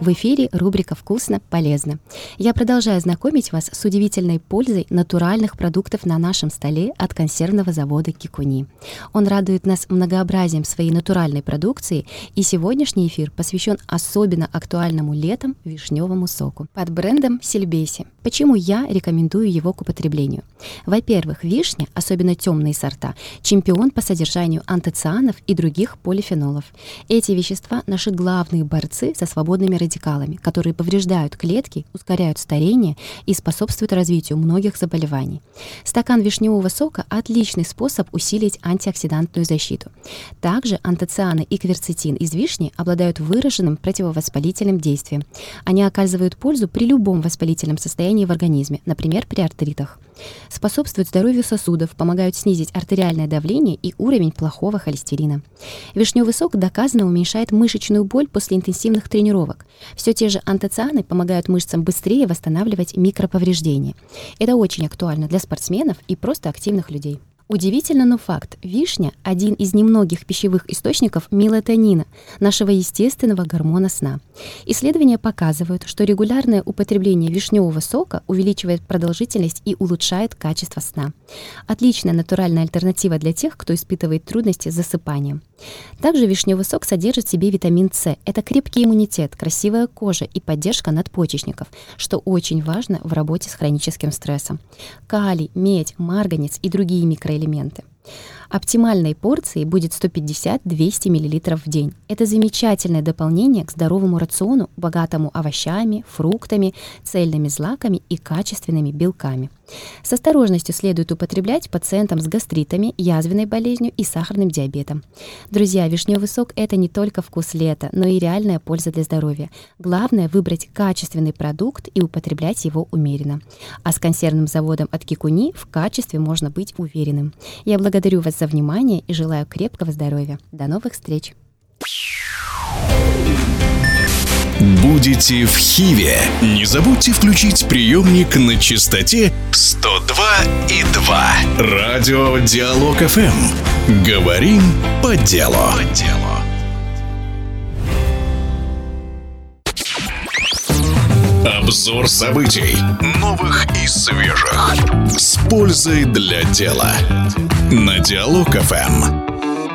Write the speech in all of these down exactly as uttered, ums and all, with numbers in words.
В эфире рубрика «Вкусно, полезно». Я продолжаю знакомить вас с удивительной пользой натуральных продуктов на нашем столе от консервного завода «Кикуни». Он радует нас многообразием своей натуральной продукции, и сегодняшний эфир посвящен особенно актуальному летом вишневому соку под брендом «Сильбеси». Почему я рекомендую его к употреблению? Во-первых, вишня, особенно темные сорта, чемпион по содержанию антоцианов и других полифенолов. Эти вещества – наши главные борцы со свободными радикалами, которые повреждают клетки, ускоряют старение и способствуют развитию многих заболеваний. Стакан вишневого сока – отличный способ усилить антиоксидантную защиту. Также антоцианы и кверцетин из вишни обладают выраженным противовоспалительным действием. Они оказывают пользу при любом воспалительном состоянии в организме, например, при артритах. Способствуют здоровью сосудов, помогают снизить артериальное давление и уровень плохого холестерина. Вишневый сок доказанно уменьшает мышечную боль после интенсивных тренировок. Все те же антоцианы помогают мышцам быстрее восстанавливать микроповреждения. Это очень актуально для спортсменов и просто активных людей. Удивительно, но факт. Вишня – один из немногих пищевых источников мелатонина, нашего естественного гормона сна. Исследования показывают, что регулярное употребление вишневого сока увеличивает продолжительность и улучшает качество сна. Отличная натуральная альтернатива для тех, кто испытывает трудности с засыпанием. Также вишневый сок содержит в себе витамин С. Это крепкий иммунитет, красивая кожа и поддержка надпочечников, что очень важно в работе с хроническим стрессом. Калий, медь, марганец и другие микроэлементы. Оптимальной порцией будет сто пятьдесят - двести миллилитров в день. Это замечательное дополнение к здоровому рациону, богатому овощами, фруктами, цельными злаками и качественными белками. С осторожностью следует употреблять пациентам с гастритами, язвенной болезнью и сахарным диабетом. Друзья, вишневый сок – это не только вкус лета, но и реальная польза для здоровья. Главное – выбрать качественный продукт и употреблять его умеренно. А с консервным заводом от Кикуни в качестве можно быть уверенным. Я благодарю вас за внимание и желаю крепкого здоровья. До новых встреч! Будете в Хиве? Не забудьте включить приемник на частоте сто два и два. Радио Диалог эф эм. Говорим по делу. По делу. Обзор событий, новых и свежих, с пользой для дела. На Диалог эф эм.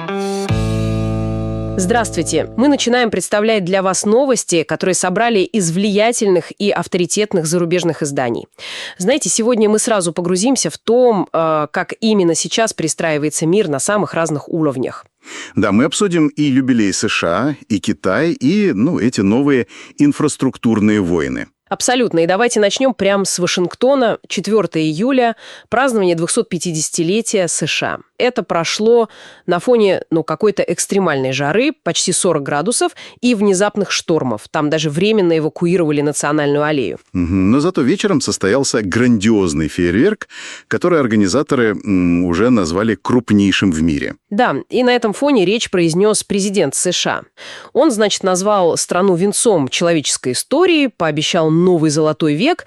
Здравствуйте! Мы начинаем представлять для вас новости, которые собрали из влиятельных и авторитетных зарубежных изданий. Знаете, сегодня мы сразу погрузимся в том, как именно сейчас перестраивается мир на самых разных уровнях. Да, мы обсудим и юбилей США, и Китай, и, ну, эти новые инфраструктурные войны. Абсолютно. И давайте начнем прямо с Вашингтона. четвёртого июля, празднование двухсотпятидесятилетия США. Это прошло на фоне, ну, какой-то экстремальной жары, почти сорок градусов, и внезапных штормов. Там даже временно эвакуировали Национальную аллею. Угу. Но зато вечером состоялся грандиозный фейерверк, который организаторы м, уже назвали крупнейшим в мире. Да, и на этом фоне речь произнес президент США. Он, значит, назвал страну венцом человеческой истории, пообещал новый золотой век,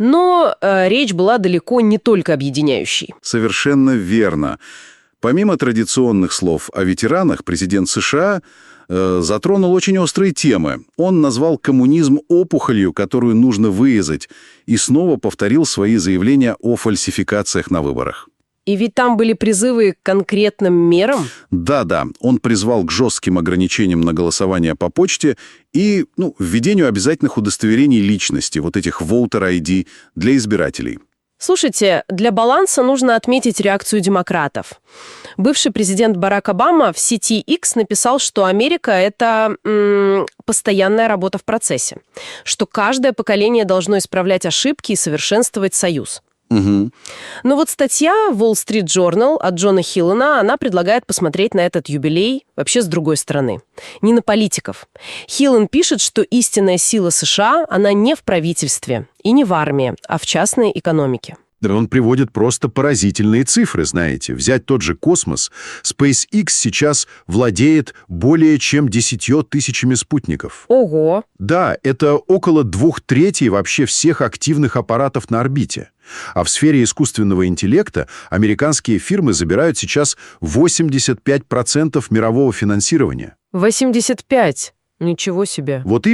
но э, речь была далеко не только объединяющей. Совершенно верно. Помимо традиционных слов о ветеранах, президент США э, затронул очень острые темы. Он назвал коммунизм опухолью, которую нужно вырезать, и снова повторил свои заявления о фальсификациях на выборах. И ведь там были призывы к конкретным мерам? Да-да, он призвал к жестким ограничениям на голосование по почте и, ну, введению обязательных удостоверений личности, вот этих voter ай ди, для избирателей. Слушайте, для баланса нужно отметить реакцию демократов. Бывший президент Барак Обама в сети X написал, что Америка – это м- постоянная работа в процессе, что каждое поколение должно исправлять ошибки и совершенствовать союз. Угу. Но вот статья Wall Street Journal от Джона Хиллана, она предлагает посмотреть на этот юбилей вообще с другой стороны. Не на политиков. Хиллан пишет, что истинная сила США, она не в правительстве и не в армии, а в частной экономике. Да, он приводит просто поразительные цифры, знаете. Взять тот же космос. SpaceX сейчас владеет более чем десятью тысячами спутников. Ого! Да, это около двух третей вообще всех активных аппаратов на орбите. А в сфере искусственного интеллекта американские фирмы забирают сейчас восемьдесят пять процентов мирового финансирования. восемьдесят пять? Ничего себе. Вот именно.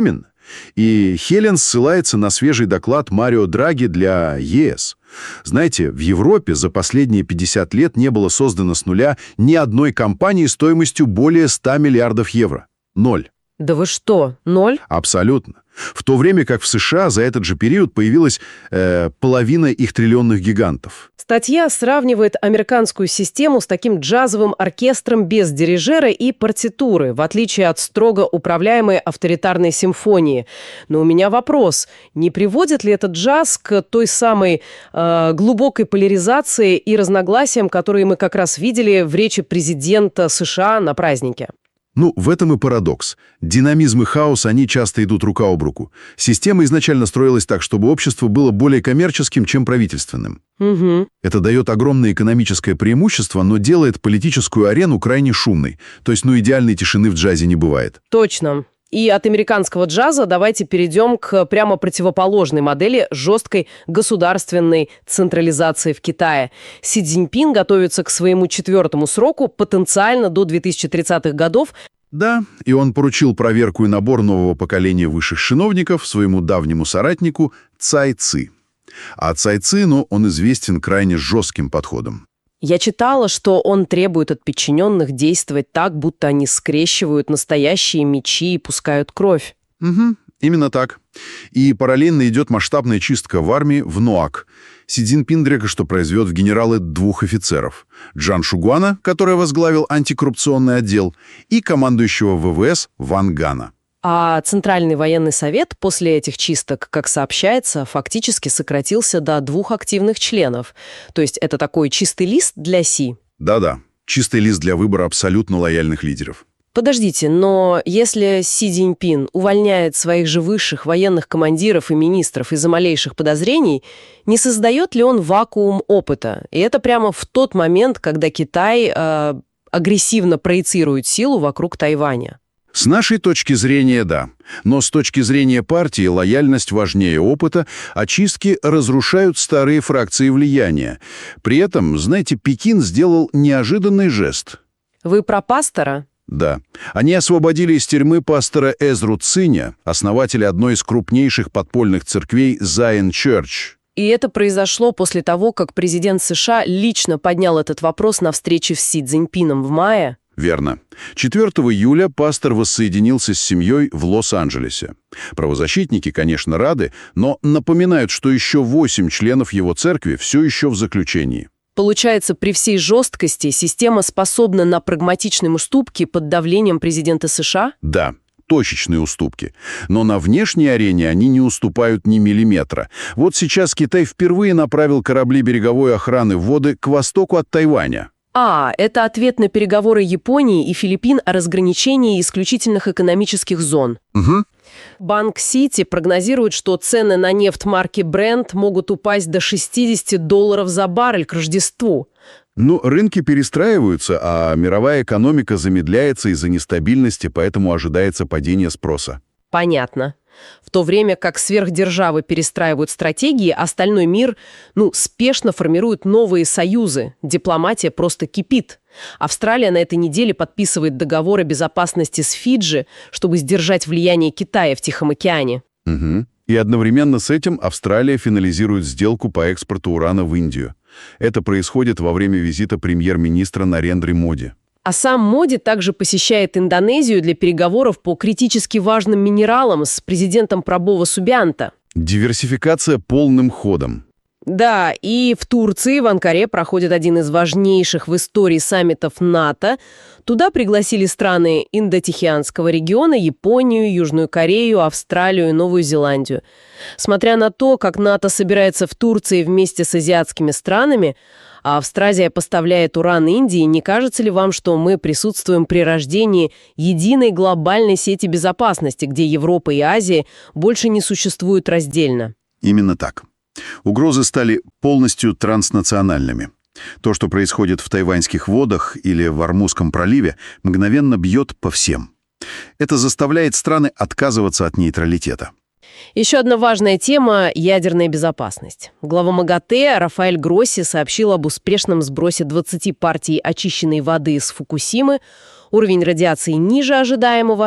И Хелен ссылается на свежий доклад Марио Драги для ЕС. Знаете, в Европе за последние пятьдесят лет не было создано с нуля ни одной компании стоимостью более ста миллиардов евро. Ноль. Да вы что, ноль? Абсолютно. В то время как в США за этот же период появилась э, половина их триллионных гигантов. Статья сравнивает американскую систему с таким джазовым оркестром без дирижера и партитуры, в отличие от строго управляемой авторитарной симфонии. Но у меня вопрос, не приводит ли этот джаз к той самой э, глубокой поляризации и разногласиям, которые мы как раз видели в речи президента США на празднике? Ну, в этом и парадокс. Динамизм и хаос, они часто идут рука об руку. Система изначально строилась так, чтобы общество было более коммерческим, чем правительственным. Угу. Это дает огромное экономическое преимущество, но делает политическую арену крайне шумной. То есть, ну, идеальной тишины в джазе не бывает. Точно. И от американского джаза давайте перейдем к прямо противоположной модели жесткой государственной централизации в Китае. Си Цзиньпин готовится к своему четвертому сроку, потенциально до две тысячи тридцатых годов. Да, и он поручил проверку и набор нового поколения высших чиновников своему давнему соратнику Цай Ци. А Цай Ци, ну, он известен крайне жестким подходом. Я читала, что он требует от подчиненных действовать так, будто они скрещивают настоящие мечи и пускают кровь. Угу, именно так. И параллельно идет масштабная чистка в армии в НОАК. Си Цзиньпин только что произвел в генералы двух офицеров. Джан Шугуана, который возглавил антикоррупционный отдел, и командующего ВВС Ван Гана. А Центральный военный совет после этих чисток, как сообщается, фактически сократился до двух активных членов. То есть это такой чистый лист для Си. Да-да, чистый лист для выбора абсолютно лояльных лидеров. Подождите, но если Си Цзиньпин увольняет своих же высших военных командиров и министров из-за малейших подозрений, не создает ли он вакуум опыта? И это прямо в тот момент, когда Китай э, агрессивно проецирует силу вокруг Тайваня. С нашей точки зрения, да. Но с точки зрения партии лояльность важнее опыта, а чистки разрушают старые фракции влияния. При этом, знаете, Пекин сделал неожиданный жест. Вы про пастора? Да. Они освободили из тюрьмы пастора Эзру Циня, основателя одной из крупнейших подпольных церквей Zion Church. И это произошло после того, как президент США лично поднял этот вопрос на встрече с Си Цзиньпином в мае. Верно. четвёртого июля пастор воссоединился с семьей в Лос-Анджелесе. Правозащитники, конечно, рады, но напоминают, что еще восемь членов его церкви все еще в заключении. Получается, при всей жесткости система способна на прагматичные уступки под давлением президента США? Да, точечные уступки. Но на внешней арене они не уступают ни миллиметра. Вот сейчас Китай впервые направил корабли береговой охраны в воды к востоку от Тайваня. А, это ответ на переговоры Японии и Филиппин о разграничении исключительных экономических зон. Угу. Банк Сити прогнозирует, что цены на нефть марки Brent могут упасть до шестьдесят долларов за баррель к Рождеству. Ну, рынки перестраиваются, а мировая экономика замедляется из-за нестабильности, поэтому ожидается падение спроса. Понятно. В то время как сверхдержавы перестраивают стратегии, остальной мир, ну, спешно формирует новые союзы. Дипломатия просто кипит. Австралия на этой неделе подписывает договор о безопасности с Фиджи, чтобы сдержать влияние Китая в Тихом океане. Угу. И одновременно с этим Австралия финализирует сделку по экспорту урана в Индию. Это происходит во время визита премьер-министра Нарендры Моди. А сам Моди также посещает Индонезию для переговоров по критически важным минералам с президентом Прабово Субианто. Диверсификация полным ходом. Да, и в Турции, в Анкаре, проходит один из важнейших в истории саммитов НАТО. Туда пригласили страны Индо-Тихоокеанского региона, Японию, Южную Корею, Австралию и Новую Зеландию. Смотря на то, как НАТО собирается в Турции вместе с азиатскими странами, а Австразия поставляет уран Индии, не кажется ли вам, что мы присутствуем при рождении единой глобальной сети безопасности, где Европа и Азия больше не существуют раздельно? Именно так. Угрозы стали полностью транснациональными. То, что происходит в тайваньских водах или в Ормузском проливе, мгновенно бьет по всем. Это заставляет страны отказываться от нейтралитета. Еще одна важная тема – ядерная безопасность. Глава МАГАТЭ Рафаэль Гросси сообщил об успешном сбросе двадцати партий очищенной воды из Фукусимы. Уровень радиации ниже ожидаемого.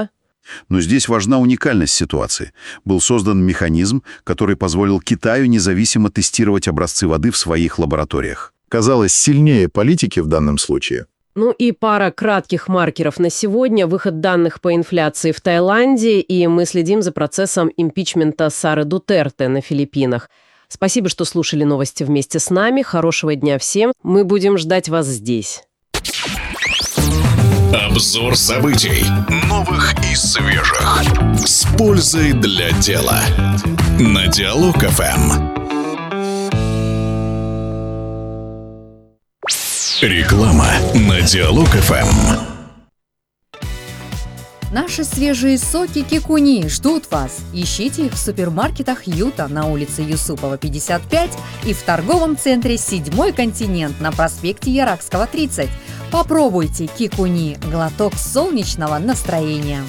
Но здесь важна уникальность ситуации. Был создан механизм, который позволил Китаю независимо тестировать образцы воды в своих лабораториях. Казалось, сильнее политики в данном случае. Ну и пара кратких маркеров на сегодня. Выход данных по инфляции в Таиланде, и мы следим за процессом импичмента Сары Дутерте на Филиппинах. Спасибо, что слушали новости вместе с нами. Хорошего дня всем. Мы будем ждать вас здесь. Обзор событий. Новых и свежих. С пользой для дела. На Диалог эф эм. Реклама на Диалог эф эм. Наши свежие соки Кикуни ждут вас. Ищите их в супермаркетах Юта на улице Юсупова, пятьдесят пять и в торговом центре «Седьмой континент» на проспекте Яракского, тридцать. Попробуйте Кикуни – глоток солнечного настроения.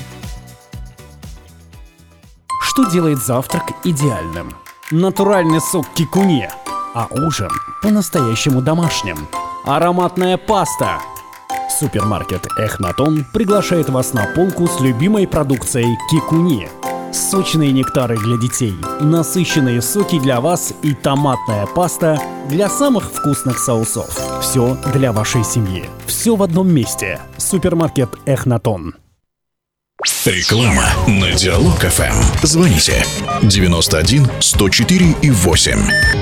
Что делает завтрак идеальным? Натуральный сок Кикуни, а ужин по-настоящему домашним. Ароматная паста. Супермаркет Эхнатон приглашает вас на полку с любимой продукцией Кикуни. Сочные нектары для детей, насыщенные соки для вас и томатная паста для самых вкусных соусов. Все для вашей семьи. Все в одном месте. Супермаркет Эхнатон. Реклама на Диалог эф эм. Звоните девяносто один сто четыре и восемь.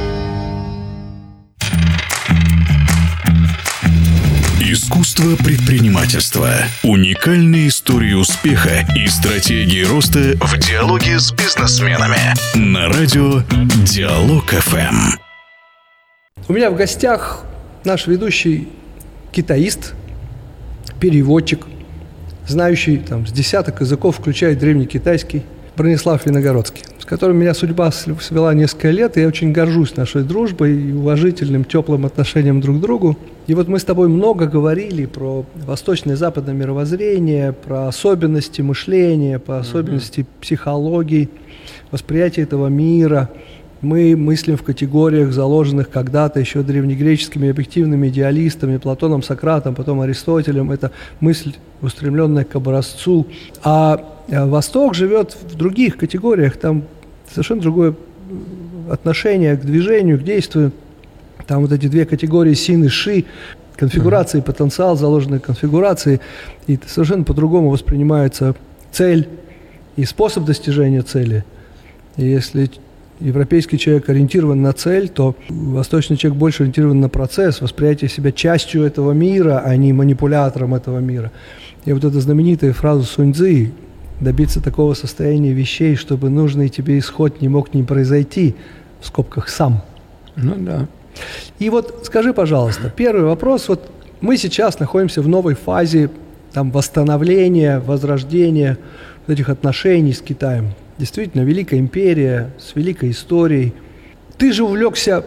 Искусство предпринимательства. Уникальные истории успеха и стратегии роста в диалоге с бизнесменами. На радио Диалог эф эм. У меня в гостях наш ведущий китаист, переводчик, знающий там, с десяток языков, включая древнекитайский, Бронислав Виногородский, с которым меня судьба свела несколько лет, и я очень горжусь нашей дружбой и уважительным, теплым отношением друг к другу. И вот мы с тобой много говорили про восточное и западное мировоззрение, про особенности мышления, про особенности психологии, восприятия этого мира. Мы мыслим в категориях, заложенных когда-то еще древнегреческими объективными идеалистами, Платоном, Сократом, потом Аристотелем. Это мысль, устремленная к образцу. А Восток живет в других категориях, там совершенно другое отношение к движению, к действию. Там вот эти две категории син и ши, конфигурации, mm-hmm. потенциал, заложенные конфигурации, и совершенно по-другому воспринимается цель и способ достижения цели. И если европейский человек ориентирован на цель, то восточный человек больше ориентирован на процесс, восприятие себя частью этого мира, а не манипулятором этого мира. И вот эта знаменитая фраза Сунь-Цзы: добиться такого состояния вещей, чтобы нужный тебе исход не мог не произойти, в скобках сам. Ну да. И вот скажи, пожалуйста, первый вопрос. Вот мы сейчас находимся в новой фазе там, восстановления, возрождения вот этих отношений с Китаем. Действительно, великая империя с великой историей. Ты же увлекся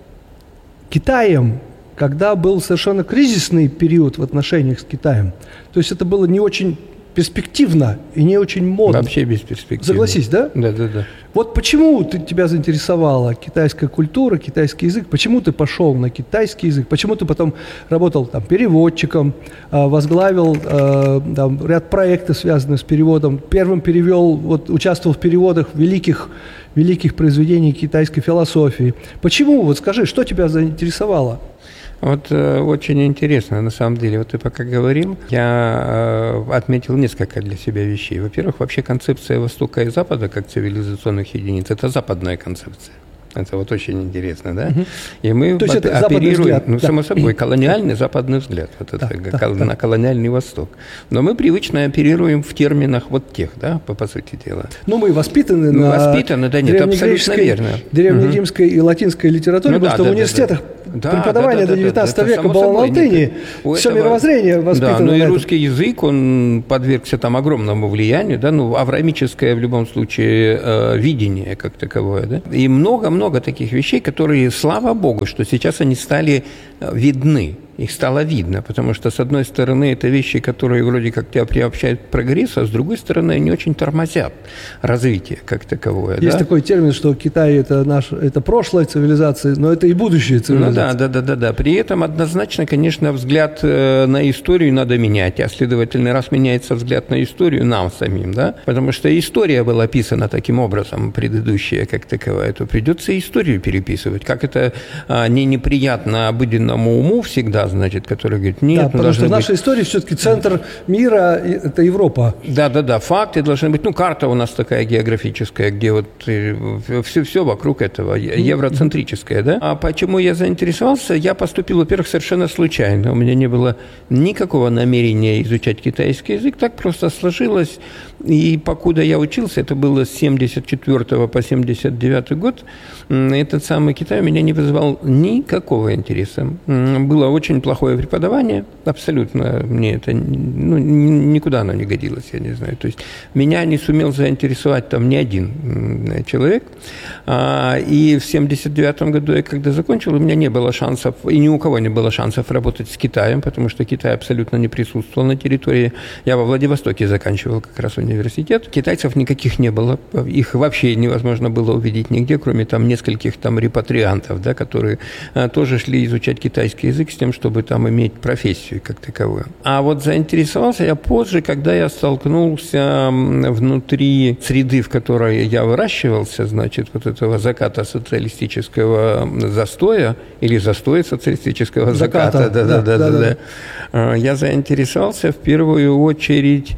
Китаем, когда был совершенно кризисный период в отношениях с Китаем. То есть это было не очень перспективно и не очень модно. Вообще бесперспективно. Согласись, да? Да, да, да. Вот почему ты, тебя заинтересовала китайская культура, китайский язык? Почему ты пошел на китайский язык? Почему ты потом работал там переводчиком, возглавил там, ряд проектов, связанных с переводом? Первым перевел, вот, участвовал в переводах великих, великих произведений китайской философии. Почему? Вот скажи, что тебя заинтересовало? Вот э, очень интересно, на самом деле. Вот ты пока говорил, я э, отметил несколько для себя вещей. Во-первых, вообще концепция Востока и Запада как цивилизационных единиц – это западная концепция. Это вот очень интересно, да? Угу. И мы То есть это оперируем, ну, да. само собой, колониальный западный взгляд, вот это, да, кол- да, на да. колониальный Восток. Но мы привычно оперируем в терминах вот тех, да, по, по сути дела. Ну, мы воспитаны мы на воспитаны, да, нет, абсолютно верно. древнеримской угу. и латинской литературе, ну, потому да, что да, в университетах да, преподавание да, да, до девятнадцатого да, да, века было на латыни. Все этого... мировоззрение воспитано. Да, ну и этом. Русский язык, он подвергся там огромному влиянию, да, ну, авраамическое в любом случае э, видение как таковое, да, и много-много таких вещей, которые, слава богу, что сейчас они стали видны. Их стало видно, потому что, с одной стороны, это вещи, которые вроде как тебя приобщают к прогрессу, а с другой стороны, они очень тормозят развитие как таковое. Есть да? такой термин, что Китай – это, наш, это прошлое цивилизации, но это и будущее цивилизации. Ну да, да, да, да, да. При этом однозначно, конечно, взгляд на историю надо менять, а следовательно, раз меняется взгляд на историю, нам самим, да, потому что история была описана таким образом, предыдущая как таковая, то придется историю переписывать. Как это а, не неприятно обыденному уму всегда, значит, который говорит, нет, да, потому что в нашей быть... истории все-таки центр мира – это Европа. Да, да, да, факты должны быть. Ну, карта у нас такая географическая, где вот все, все вокруг этого, евроцентрическая, да. А почему я заинтересовался? Я поступил, во-первых, совершенно случайно. У меня не было никакого намерения изучать китайский язык, так просто сложилось. И покуда я учился, это было с семьдесят четвёртого по семьдесят девятый год, этот самый Китай у меня не вызывал никакого интереса. Было очень плохое преподавание, абсолютно мне это, ну, никуда оно не годилось, я не знаю. То есть меня не сумел заинтересовать там ни один человек. И в семьдесят девятом году я когда закончил, у меня не было шансов, и ни у кого не было шансов работать с Китаем, потому что Китай абсолютно не присутствовал на территории. Я во Владивостоке заканчивал как раз университет. Китайцев никаких не было. Их вообще невозможно было увидеть нигде, кроме там нескольких там репатриантов, да, которые а, тоже шли изучать китайский язык с тем, чтобы там иметь профессию как таковую. А вот заинтересовался я позже, когда я столкнулся внутри среды, в которой я выращивался, значит, вот этого заката социалистического застоя, или застоя социалистического заката, заката да, да, да, да, да, да. Я заинтересовался в первую очередь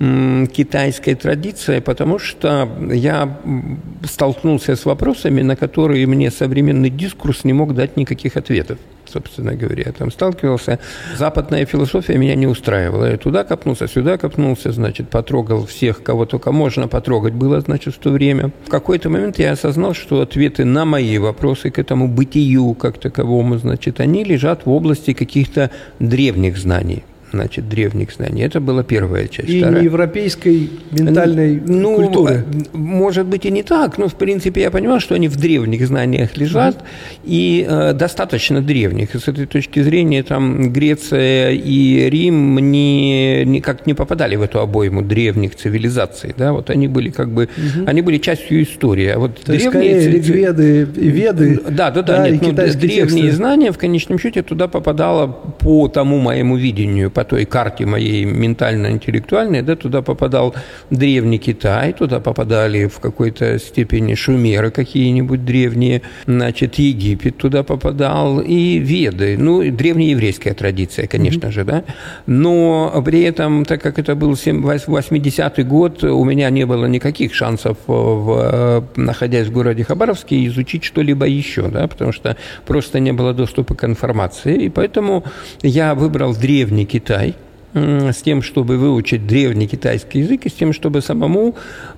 китайской традицией, потому что я столкнулся с вопросами, на которые мне современный дискурс не мог дать никаких ответов, собственно говоря. Я там сталкивался. Западная философия меня не устраивала. Я туда копнулся, сюда копнулся, значит, потрогал всех, кого только можно потрогать было, значит, в то время. В какой-то момент я осознал, что ответы на мои вопросы к этому бытию как таковому, значит, они лежат в области каких-то древних знаний. Значит, древних знаний. Это была первая часть. И Вторая... не европейской ментальной ну, культуры. Может быть, и не так, но, в принципе, я понимал, что они в древних знаниях лежат, mm-hmm. и э, достаточно древних. И с этой точки зрения, там, Греция и Рим не, никак не попадали в эту обойму древних цивилизаций. Да? Вот они были как бы, mm-hmm. они были частью истории. А вот То древние есть, скорее, Ригведы и Веды, да, да, да, да, нет, и ну, древние тексты. Знания, в конечном счете, туда попадало по тому моему видению, по той карте моей ментально-интеллектуальной, да, туда попадал древний Китай, туда попадали в какой-то степени шумеры какие-нибудь древние, значит, Египет туда попадал, и Веды, ну, и древнееврейская традиция, конечно mm-hmm. же, да, но при этом, так как это был восьмидесятый год, у меня не было никаких шансов, в, находясь в городе Хабаровске, изучить что-либо еще, да, потому что просто не было доступа к информации, и поэтому я выбрал древний Китай, с тем, чтобы выучить древний китайский язык, и с тем, чтобы самому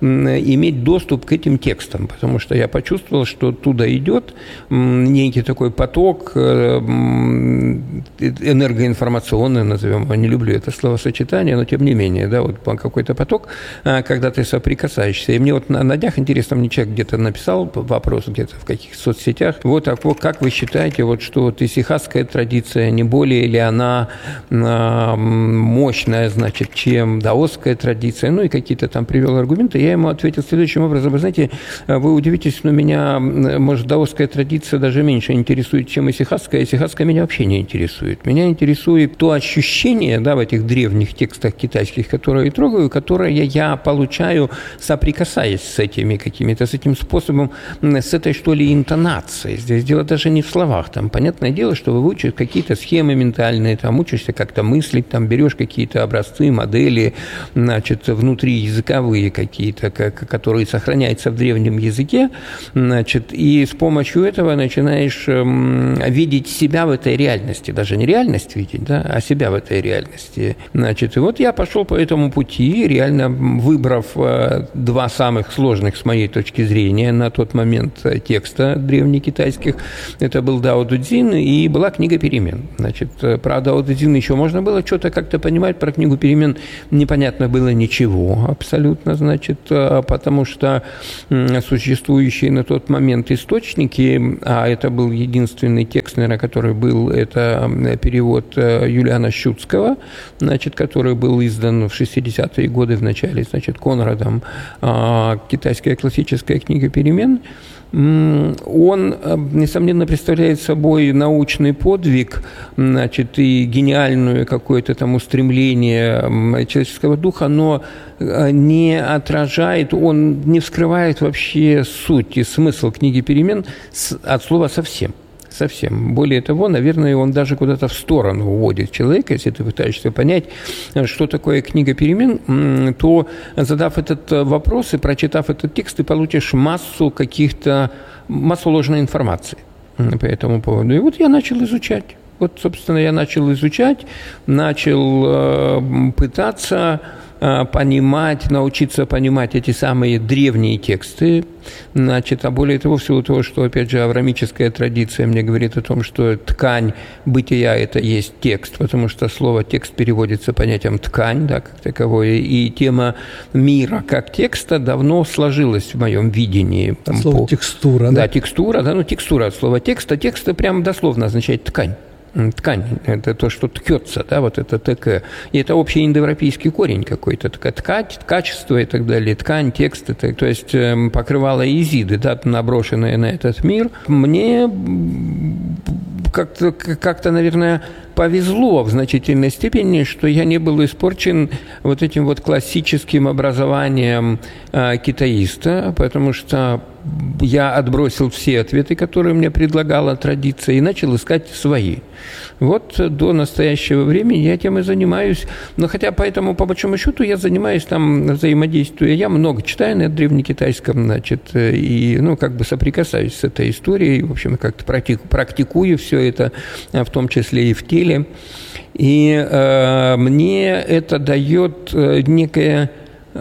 иметь доступ к этим текстам, потому что я почувствовал, что оттуда идет некий такой поток энергоинформационный, назовем его, не люблю это словосочетание, но тем не менее, да, вот какой-то поток, когда ты соприкасаешься. И мне вот на, на днях, интересно, мне человек где-то написал вопрос, где-то в каких соцсетях, вот, а вот как вы считаете, вот что вот исихасская традиция, не более ли она мощная, значит, чем даосская традиция, ну и какие-то там привел аргументы, я ему ответил следующим образом: вы знаете, вы удивитесь, но меня, может, даосская традиция даже меньше интересует, чем исихасская. Исихасская меня вообще не интересует. Меня интересует то ощущение, да, в этих древних текстах китайских, которые я трогаю, которое я получаю, соприкасаясь с этими какими-то, с этим способом, с этой, что ли, интонацией. Здесь дело даже не в словах. Там, понятное дело, что вы учите какие-то схемы ментальные, там, учишься как-то мыслить, там, берешь какие-то образцы, модели, значит, внутриязыковые какие-то, которые сохраняются в древнем языке, значит, и с помощью этого начинаешь видеть себя в этой реальности, даже не реальность видеть, да, а себя в этой реальности. Значит, и вот я пошел по этому пути, реально выбрав два самых сложных, с моей точки зрения, на тот момент текста древнекитайских, это был Дао Дэ Цзин и была книга перемен. Значит, про Дао Дэ Цзин еще можно было что-то как-то понимать, про книгу перемен непонятно было ничего абсолютно, значит, потому что существующие на тот момент источники, а это был единственный текст, наверное, который был, это перевод Юлиана Щуцкого, значит, который был издан в шестидесятые годы в начале, значит, Конрадом, китайская классическая книга перемен. Он, несомненно, представляет собой научный подвиг, значит, и гениальное какое-то там устремление человеческого духа, но не отражает, он не вскрывает вообще суть и смысл книги перемен от слова «совсем». Совсем. Более того, наверное, он даже куда-то в сторону уводит человека. Если ты пытаешься понять, что такое книга перемен, то, задав этот вопрос и прочитав этот текст, ты получишь массу каких-то, массу ложной информации по этому поводу. И вот я начал изучать. Вот, собственно, я начал изучать, начал э, пытаться понимать, научиться понимать эти самые древние тексты. Значит, а более того, в силу того, что, опять же, аврамическая традиция мне говорит о том, что ткань бытия – это есть текст, потому что слово «текст» переводится понятием «ткань», да, как таковое, и тема мира как текста давно сложилась в моем видении. От слова по... «текстура», да? Да, текстура, да, ну, текстура от слова «текста». Текст прямо дословно означает «ткань». Ткань – это то, что ткется, да, вот это ТК. И это общий индоевропейский корень какой-то. Ткать, качество и так далее, ткань, текст, это, то есть покрывало Изиды, да, наброшенное на этот мир. Мне как-то, как-то, наверное, повезло в значительной степени, что я не был испорчен вот этим вот классическим образованием э, китаиста, потому что я отбросил все ответы, которые мне предлагала традиция, и начал искать свои. Вот до настоящего времени я тем и занимаюсь. Но хотя поэтому, по большому счету, я занимаюсь там взаимодействием. Я много читаю на древнекитайском, значит, и, ну, как бы соприкасаюсь с этой историей. В общем, как-то практикую все это, в том числе и в теле. И э, мне это дает некое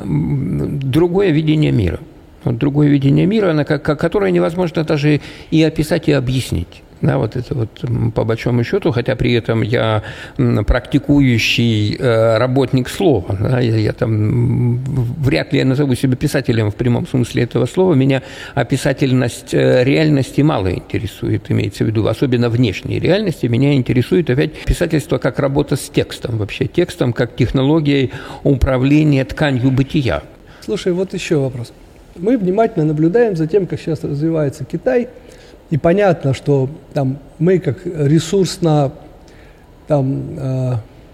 другое видение мира. Другое видение мира, которое невозможно даже и описать, и объяснить. Да, вот это вот по большому счету, хотя при этом я практикующий работник слова, да, я, я там вряд ли я назову себя писателем в прямом смысле этого слова, меня описательность реальности мало интересует, имеется в виду, особенно внешней реальности, меня интересует опять писательство как работа с текстом, вообще текстом как технологией управления тканью бытия. Слушай, вот еще вопрос. Мы внимательно наблюдаем за тем, как сейчас развивается Китай, и понятно, что там мы как ресурсно там, э,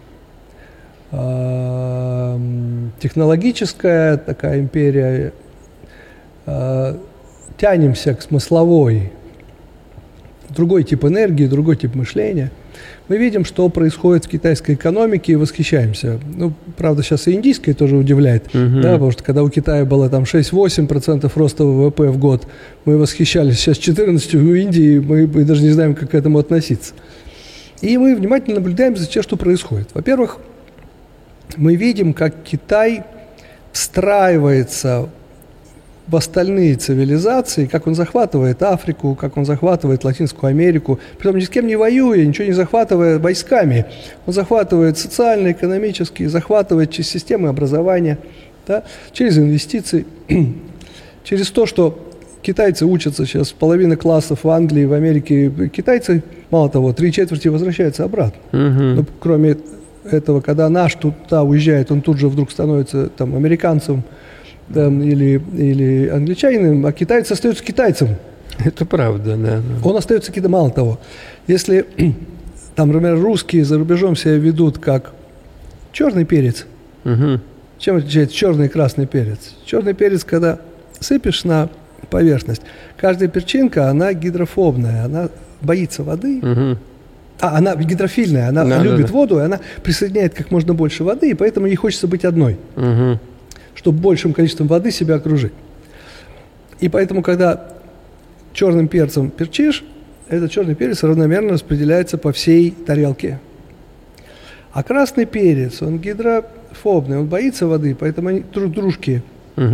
э, технологическая такая империя, э, тянемся к смысловой, другой тип энергии, другой тип мышления. Мы видим, что происходит в китайской экономике, и восхищаемся. Ну, правда, сейчас и индийская тоже удивляет, uh-huh. да, потому что когда у Китая было там шесть-восемь процентов роста ВВП в год, мы восхищались, сейчас четырнадцать процентов у Индии, мы, мы даже не знаем, как к этому относиться. И мы внимательно наблюдаем за тем, что происходит. Во-первых, мы видим, как Китай встраивается в остальные цивилизации, как он захватывает Африку, как он захватывает Латинскую Америку, притом ни с кем не воюя, ничего не захватывая войсками. Он захватывает социально, экономически, захватывает через системы образования, да, через инвестиции, через то, что китайцы учатся сейчас, половина классов в Англии, в Америке. Китайцы, мало того, три четверти возвращаются обратно. Uh-huh. Ну, кроме этого, когда наш туда уезжает, он тут же вдруг становится там американцем, там, или, или англичанином, а китаец остается китайцем. Это правда, да. Он остается китайцем. Мало того, если, там, например, русские за рубежом себя ведут как черный перец, угу. Чем отличается черный и красный перец? Черный перец, когда сыпешь на поверхность, каждая перчинка, она гидрофобная, она боится воды, угу. а она гидрофильная, она да, любит да, да. воду, и она присоединяет как можно больше воды, и поэтому ей хочется быть одной. Угу. Чтобы большим количеством воды себя окружить. И поэтому, когда черным перцем перчишь, этот черный перец равномерно распределяется по всей тарелке. А красный перец, он гидрофобный, он боится воды, поэтому они друг дружки. Угу.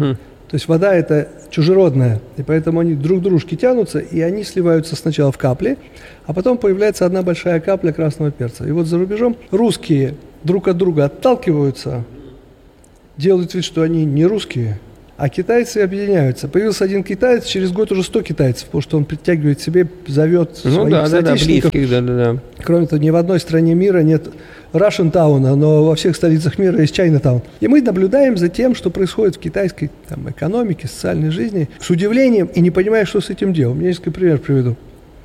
То есть вода – это чужеродная, и поэтому они друг к дружке тянутся, и они сливаются сначала в капли, а потом появляется одна большая капля красного перца. И вот за рубежом русские друг от друга отталкиваются, делают вид, что они не русские, а китайцы объединяются. Появился один китаец, через год уже сто китайцев, потому что он притягивает к себе, зовет ну, своих да, соотечественников. Да, да, близких, да, да, да. Кроме того, ни в одной стране мира нет Russian Town, но во всех столицах мира есть Chinatown. И мы наблюдаем за тем, что происходит в китайской там, экономике, социальной жизни, с удивлением и не понимая, что с этим делать. Я несколько примеров приведу.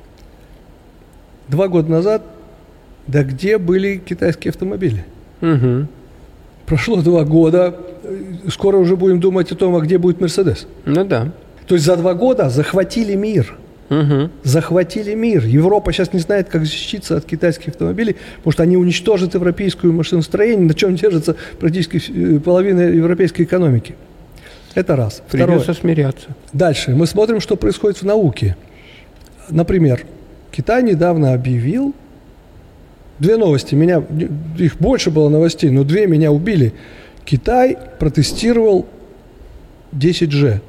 Два года назад, да где были китайские автомобили? Угу. Прошло два года, скоро уже будем думать о том, а где будет Мерседес. Ну да. То есть за два года захватили мир. Угу. Захватили мир. Европа сейчас не знает, как защититься от китайских автомобилей, потому что они уничтожат европейскую машиностроение, на чем держится практически половина европейской экономики. Это раз. Придется Второе. смиряться. Дальше. Мы смотрим, что происходит в науке. Например, Китай недавно объявил, две новости, меня, их больше было новостей, но две меня убили. Китай протестировал десять джи.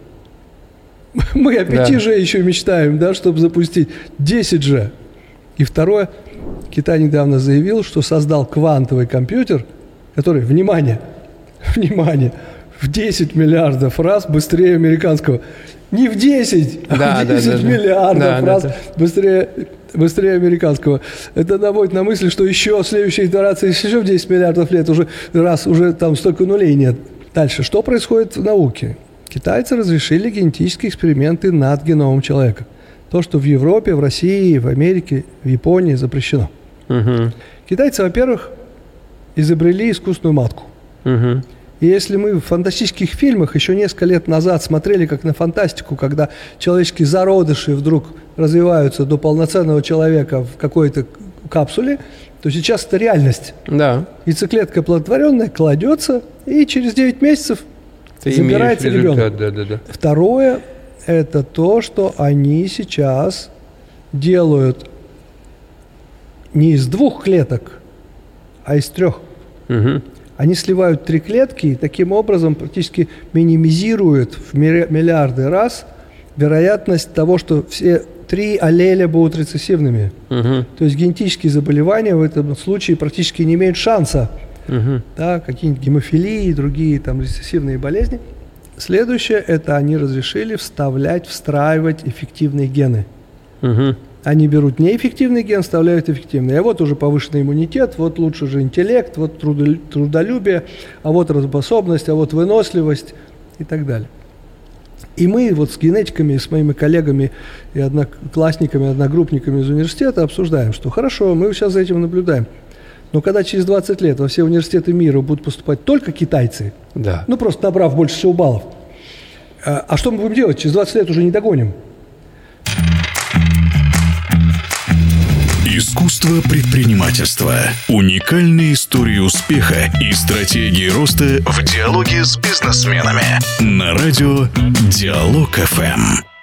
Мы о пяти джи еще мечтаем, да, чтобы запустить десять джи. И второе, Китай недавно заявил, что создал квантовый компьютер, который, внимание, внимание, в десять миллиардов раз быстрее американского. Не в десять, да, а в десять да, да, миллиардов да, раз да, да. быстрее, быстрее американского. Это наводит на мысль, что еще следующая итерация еще в десять миллиардов лет уже раз, уже там столько нулей нет. Дальше, что происходит в науке? Китайцы разрешили генетические эксперименты над геномом человека. То, что в Европе, в России, в Америке, в Японии запрещено. Угу. Китайцы, во-первых, изобрели искусственную матку. Угу. И если мы в фантастических фильмах еще несколько лет назад смотрели как на фантастику, когда человеческие зародыши вдруг развиваются до полноценного человека в какой-то капсуле, то сейчас это реальность. Да. Яйцеклетка оплодотворенная кладется, и через девять месяцев Ты забирается ребенок. Да, да, да. Второе – это то, что они сейчас делают не из двух клеток, а из трех. Угу. Они сливают три клетки и таким образом практически минимизируют в миллиарды раз вероятность того, что все три аллеля будут рецессивными. Угу. То есть генетические заболевания в этом случае практически не имеют шанса. Угу. Да, какие-нибудь гемофилии, другие там рецессивные болезни. Следующее – это они разрешили вставлять, встраивать эффективные гены. Угу. Они берут неэффективный ген, вставляют эффективный. А вот уже повышенный иммунитет, вот лучше же интеллект, вот трудолюбие, а вот работоспособность, а вот выносливость и так далее. И мы вот с генетиками, с моими коллегами и одноклассниками, одногруппниками из университета обсуждаем, что хорошо, мы сейчас за этим наблюдаем. Но когда через двадцать лет во все университеты мира будут поступать только китайцы, да. ну просто набрав больше всего баллов, а, а что мы будем делать? Через двадцать лет уже не догоним. Искусство предпринимательства. Уникальные истории успеха и стратегии роста в диалоге с бизнесменами. На радио Диалог эф эм.